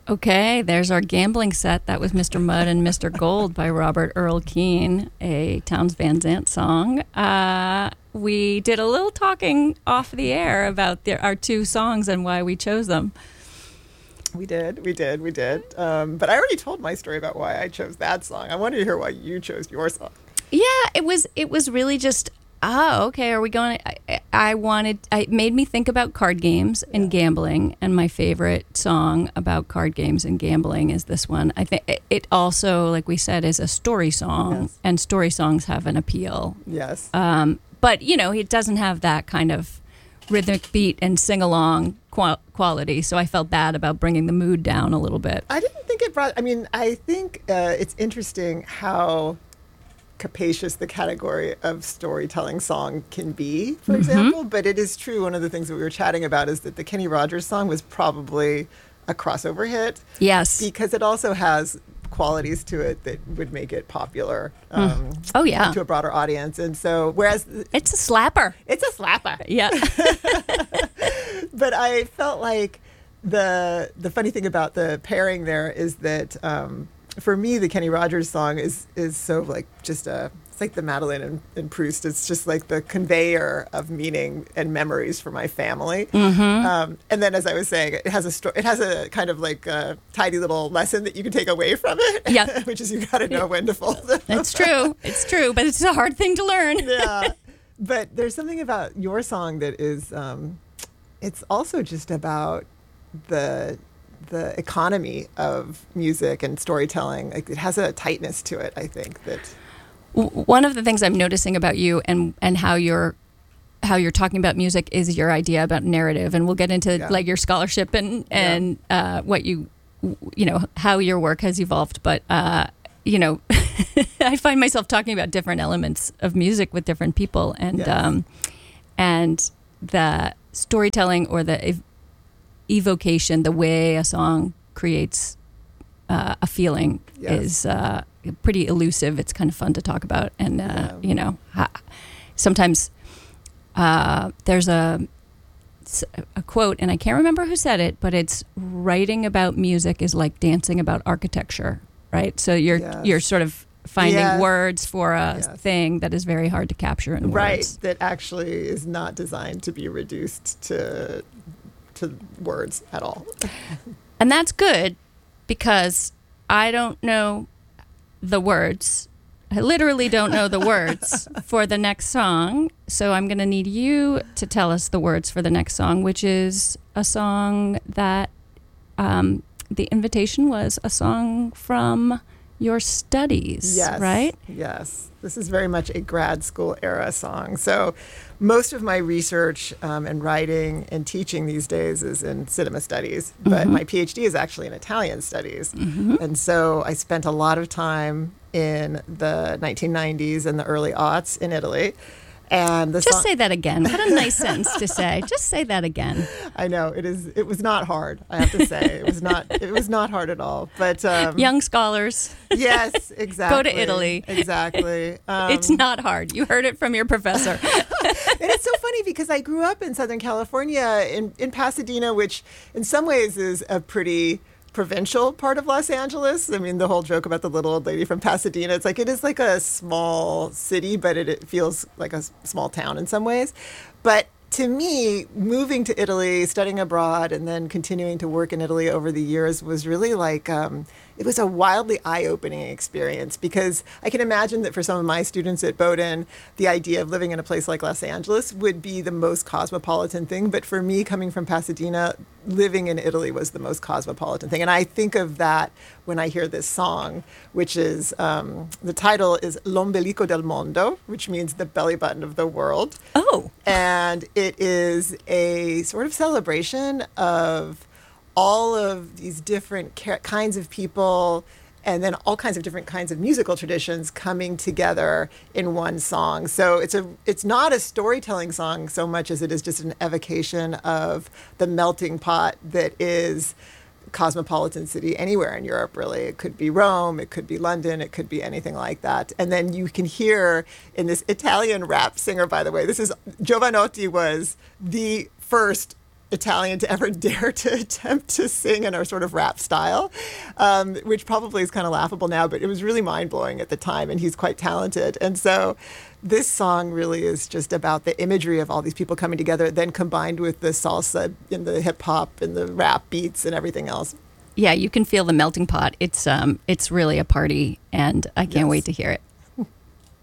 Okay, there's our gambling set. That was Mr. Mud and Mr. Gold by Robert Earl Keen, a Townes Van Zandt song. We did a little talking off the air about our two songs and why we chose them. We did. But I already told my story about why I chose that song. I wanted to hear why you chose your song. Yeah, it was really just, okay, are we going it made me think about card games and gambling, and my favorite song about card games and gambling is this one. I think it also, like we said, is a story song, and story songs have an appeal. Yes. But, it doesn't have that kind of rhythmic beat and sing-along quality, so I felt bad about bringing the mood down a little bit. I didn't think it brought, I think it's interesting how capacious the category of storytelling song can be, for example, but it is true, one of the things that we were chatting about is that the Kenny Rogers song was probably a crossover hit. Yes. Because it also has qualities to it that would make it popular to a broader audience. And so, whereas... It's a slapper. Yeah. But I felt like the funny thing about the pairing there is that for me, the Kenny Rogers song is so like just it's like the Madeleine and Proust. It's just like the conveyor of meaning and memories for my family. Mm-hmm. And then, as I was saying, it has a kind of like a tidy little lesson that you can take away from it. Yeah, which is you got to know when to fold it. It's true, but it's a hard thing to learn. Yeah, but there's something about your song that is, it's also just about the economy of music and storytelling. Like, it has a tightness to it, I think, that... One of the things I'm noticing about you and how you're talking about music is your idea about narrative, and we'll get into like your scholarship and what how your work has evolved. But I find myself talking about different elements of music with different people, and the storytelling or the evocation, the way a song creates a feeling is pretty elusive. It's kind of fun to talk about, and sometimes there's a quote, and I can't remember who said it, but it's writing about music is like dancing about architecture, right? So you're sort of finding words for a thing that is very hard to capture in words. Right, that actually is not designed to be reduced to words at all. And that's good, because I don't know the words. I literally don't know the words for the next song. So I'm going to need you to tell us the words for the next song, which is a song that the invitation was a song from your studies, right? Yes. This is very much a grad school era song. So most of my research and writing and teaching these days is in cinema studies, but my PhD is actually in Italian studies. Mm-hmm. And so I spent a lot of time in the 1990s and the early aughts in Italy. And say that again. What a nice sentence to say. Just say that again. I know it was not hard, I have to say. It was not hard at all. But young scholars. Yes, exactly. Go to Italy. Exactly. It's not hard. You heard it from your professor. And it's so funny because I grew up in Southern California in Pasadena, which in some ways is a pretty provincial part of Los Angeles. I mean, the whole joke about the little old lady from Pasadena, it's like it is like a small city, but it feels like a small town in some ways. But to me, moving to Italy, studying abroad, and then continuing to work in Italy over the years was really like, it was a wildly eye-opening experience, because I can imagine that for some of my students at Bowdoin, the idea of living in a place like Los Angeles would be the most cosmopolitan thing. But for me, coming from Pasadena, living in Italy was the most cosmopolitan thing. And I think of that when I hear this song, which is, the title is L'ombelico del mondo, which means the belly button of the world. Oh. And it is a sort of celebration of all of these different kinds of people, and then all kinds of different kinds of musical traditions coming together in one song. So it's not a storytelling song so much as it is just an evocation of the melting pot that is cosmopolitan city anywhere in Europe, really. It could be Rome, it could be London, it could be anything like that. And then you can hear in this Italian rap singer, by the way, Jovanotti was the first Italian to ever dare to attempt to sing in our sort of rap style, which probably is kind of laughable now, but it was really mind-blowing at the time, and he's quite talented. And so this song really is just about the imagery of all these people coming together, then combined with the salsa and the hip-hop and the rap beats and everything else. Yeah, you can feel the melting pot. It's really a party, and I can't wait to hear it.